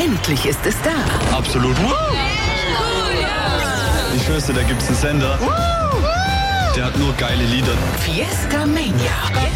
Endlich ist es da. Absolut. Ich schwör's dir, da gibt's einen Sender. Der hat nur geile Lieder. Fiesta Mania.